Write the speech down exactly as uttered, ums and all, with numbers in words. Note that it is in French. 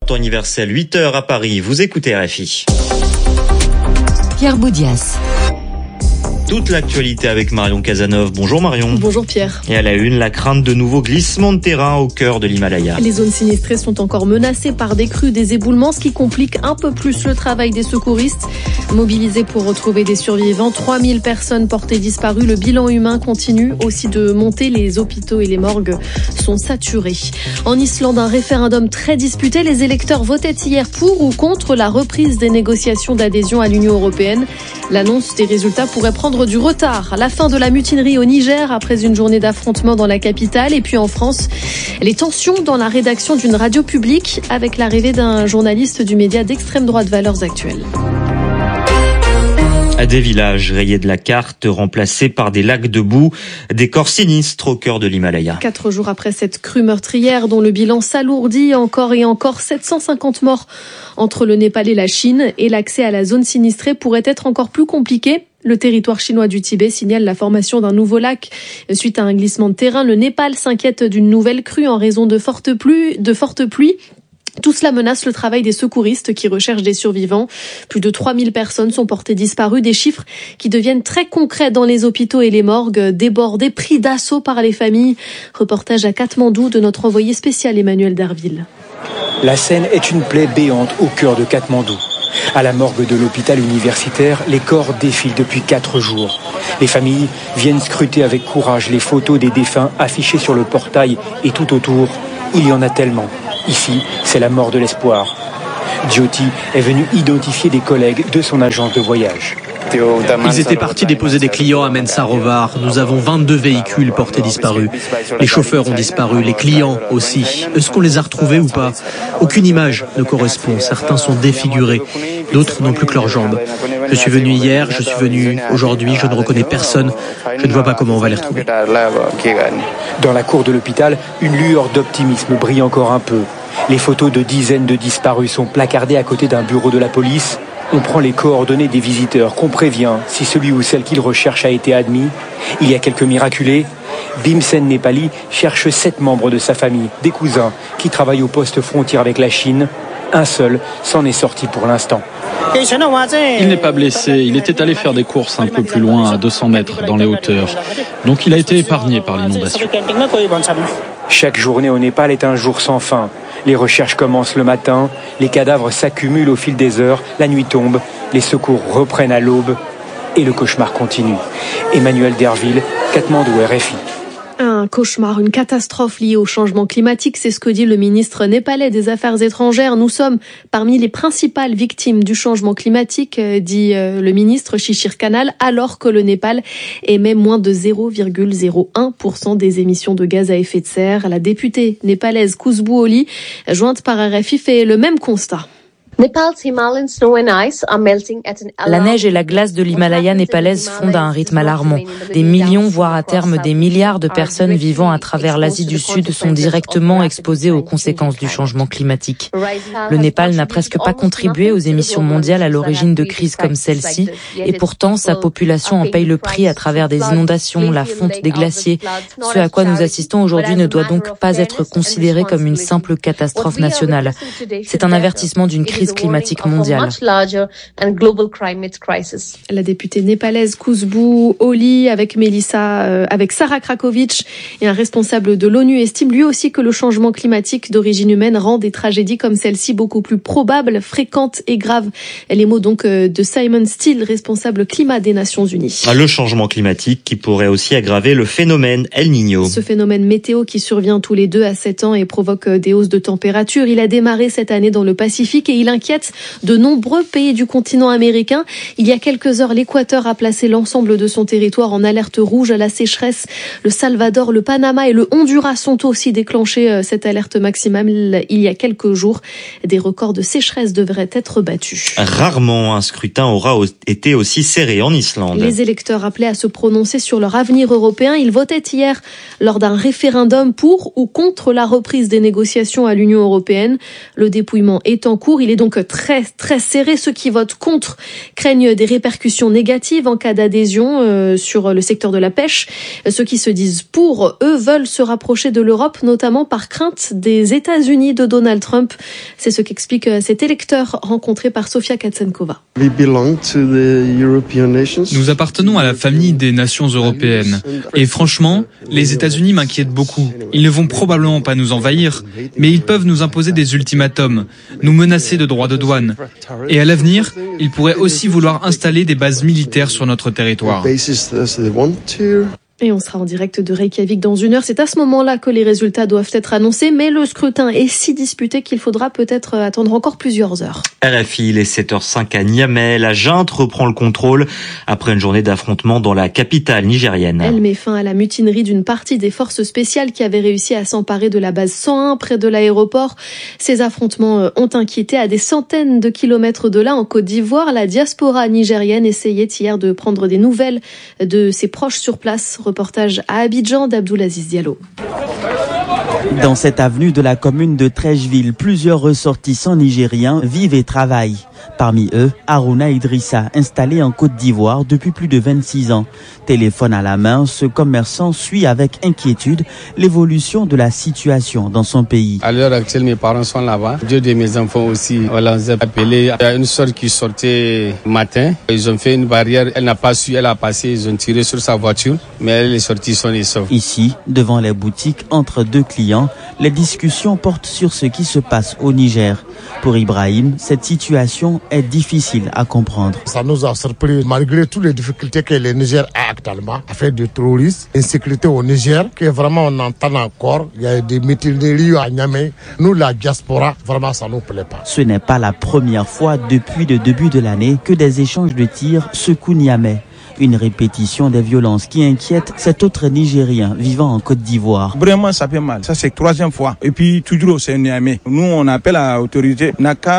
temps universel, huit heures à Paris. Vous écoutez R F I. Pierre Boudias. Toute l'actualité avec Marion Cazeneuve. Bonjour Marion. Bonjour Pierre. Et à la une, la crainte de nouveaux glissements de terrain au cœur de l'Himalaya. Les zones sinistrées sont encore menacées par des crues, des éboulements, ce qui complique un peu plus le travail des secouristes. Mobilisés pour retrouver des survivants, trois mille personnes portées disparues. Le bilan humain continue aussi de monter. Les hôpitaux et les morgues sont saturés. En Islande, un référendum très disputé. Les électeurs votaient hier pour ou contre la reprise des négociations d'adhésion à l'Union européenne. L'annonce des résultats pourrait prendre du retard. La fin de la mutinerie au Niger après une journée d'affrontements dans la capitale. Et puis en France, les tensions dans la rédaction d'une radio publique avec l'arrivée d'un journaliste du média d'extrême droite Valeurs Actuelles. Des villages rayés de la carte, remplacés par des lacs de boue, des corps sinistres au cœur de l'Himalaya. Quatre jours après cette crue meurtrière dont le bilan s'alourdit encore et encore, sept cent cinquante morts entre le Népal et la Chine, et l'accès à la zone sinistrée pourrait être encore plus compliqué. Le territoire chinois du Tibet signale la formation d'un nouveau lac suite à un glissement de terrain. Le Népal s'inquiète d'une nouvelle crue en raison de fortes pluies, de fortes pluies. Tout cela menace le travail des secouristes qui recherchent des survivants. Plus de trois mille personnes sont portées disparues, des chiffres qui deviennent très concrets dans les hôpitaux et les morgues, débordés, pris d'assaut par les familles. Reportage à Katmandou de notre envoyé spécial Emmanuel Derville. La Seine est une plaie béante au cœur de Katmandou. À la morgue de l'hôpital universitaire, les corps défilent depuis quatre jours. Les familles viennent scruter avec courage les photos des défunts affichées sur le portail et tout autour, il y en a tellement. Ici, c'est la mort de l'espoir. Jyoti est venu identifier des collègues de son agence de voyage. Ils étaient partis déposer des clients à Mansarovar. Nous avons vingt-deux véhicules portés disparus. Les chauffeurs ont disparu, les clients aussi. Est-ce qu'on les a retrouvés ou pas? Aucune image ne correspond. Certains sont défigurés, d'autres n'ont plus que leurs jambes. Je suis venu hier, je suis venu aujourd'hui, je ne reconnais personne. Je ne vois pas comment on va les retrouver. Dans la cour de l'hôpital, une lueur d'optimisme brille encore un peu. Les photos de dizaines de disparus sont placardées à côté d'un bureau de la police. On prend les coordonnées des visiteurs, qu'on prévient si celui ou celle qu'ils recherchent a été admis. Il y a quelques miraculés. Bhimsen Nepali cherche sept membres de sa famille, des cousins, qui travaillent au poste frontière avec la Chine. Un seul s'en est sorti pour l'instant. Il n'est pas blessé, il était allé faire des courses un peu plus loin, à deux cents mètres, dans les hauteurs. Donc il a été épargné par l'inondation. Chaque journée au Népal est un jour sans fin. Les recherches commencent le matin, les cadavres s'accumulent au fil des heures, la nuit tombe, les secours reprennent à l'aube et le cauchemar continue. Emmanuel Derville, Katmandou, R F I. Un cauchemar, une catastrophe liée au changement climatique, c'est ce que dit le ministre népalais des Affaires étrangères. Nous sommes parmi les principales victimes du changement climatique, dit le ministre Shishir Kanal, alors que le Népal émet moins de zéro virgule zéro un pour cent des émissions de gaz à effet de serre. La députée népalaise Kuzbu Oli, jointe par R F I, fait le même constat. La neige et la glace de l'Himalaya népalaise fondent à un rythme alarmant. Des millions, voire à terme des milliards de personnes vivant à travers l'Asie du Sud sont directement exposées aux conséquences du changement climatique. Le Népal n'a presque pas contribué aux émissions mondiales à l'origine de crises comme celle-ci, et pourtant sa population en paye le prix à travers des inondations, la fonte des glaciers. Ce à quoi nous assistons aujourd'hui ne doit donc pas être considéré comme une simple catastrophe nationale. C'est un avertissement d'une crise climatique mondiale. La députée népalaise Kuzbu Oli avec Melissa, euh, avec Sarah Krakovic et un responsable de l'ONU estime lui aussi que le changement climatique d'origine humaine rend des tragédies comme celle-ci beaucoup plus probables, fréquentes et graves. Les mots donc de Simon Steele, responsable climat des Nations Unies. Le changement climatique qui pourrait aussi aggraver le phénomène El Niño. Ce phénomène météo qui survient tous les deux à sept ans et provoque des hausses de température. Il a démarré cette année dans le Pacifique et il inquiète de nombreux pays du continent américain. Il y a quelques heures, l'Équateur a placé l'ensemble de son territoire en alerte rouge à la sécheresse. Le Salvador, le Panama et le Honduras sont aussi déclenchés cette alerte maximale il y a quelques jours. Des records de sécheresse devraient être battus. Rarement un scrutin aura été aussi serré en Islande. Les électeurs appelés à se prononcer sur leur avenir européen, ils votaient hier lors d'un référendum pour ou contre la reprise des négociations à l'Union européenne. Le dépouillement est en cours. Il est donc très très serré. Ceux qui votent contre craignent des répercussions négatives en cas d'adhésion euh, sur le secteur de la pêche. Ceux qui se disent pour, eux, veulent se rapprocher de l'Europe, notamment par crainte des États-Unis de Donald Trump. C'est ce qu'explique cet électeur rencontré par Sofia Katsenkova. Nous appartenons à la famille des nations européennes. Et franchement, les États-Unis m'inquiètent beaucoup. Ils ne vont probablement pas nous envahir, mais ils peuvent nous imposer des ultimatums, nous menacer de droits de douane. Et à l'avenir, ils pourraient aussi vouloir installer des bases militaires sur notre territoire. Et on sera en direct de Reykjavik dans une heure. C'est à ce moment-là que les résultats doivent être annoncés, mais le scrutin est si disputé qu'il faudra peut-être attendre encore plusieurs heures. R F I, il est sept heures zéro cinq à Niamey. La junte reprend le contrôle après une journée d'affrontement dans la capitale nigérienne. Elle met fin à la mutinerie d'une partie des forces spéciales qui avaient réussi à s'emparer de la base cent un près de l'aéroport. Ces affrontements ont inquiété à des centaines de kilomètres de là, en Côte d'Ivoire. La diaspora nigérienne essayait hier de prendre des nouvelles de ses proches sur place. Reportage à Abidjan d'Abdoulaziz Diallo. Dans cette avenue de la commune de Trècheville, plusieurs ressortissants nigériens vivent et travaillent. Parmi eux, Haruna Idrissa, installé en Côte d'Ivoire depuis plus de vingt-six ans. Téléphone à la main, ce commerçant suit avec inquiétude l'évolution de la situation dans son pays. À l'heure actuelle, mes parents sont là-bas. Deux de mes enfants aussi, on les a appelés. Il y a une soeur qui sortait matin. Ils ont fait une barrière, elle n'a pas su, elle a passé, ils ont tiré sur sa voiture, mais elle est sortie saine et sauve. Ici, devant les boutiques, entre deux clients, les discussions portent sur ce qui se passe au Niger. Pour Ibrahim, cette situation est difficile à comprendre. Ça nous a surpris, malgré toutes les difficultés que le Niger a actuellement, affaire de terrorisme, insécurité au Niger, que vraiment on entend encore. Il y a des mutineries à Niamey. Nous, la diaspora, vraiment ça nous plaît pas. Ce n'est pas la première fois depuis le début de l'année que des échanges de tirs secouent Niamey. Une répétition des violences qui inquiète cet autre Nigérien vivant en Côte d'Ivoire. Vraiment, ça fait mal. Ça, c'est la troisième fois. Et puis, toujours, c'est Niamey. Nous, on appelle à l'autorité. N'a qu'à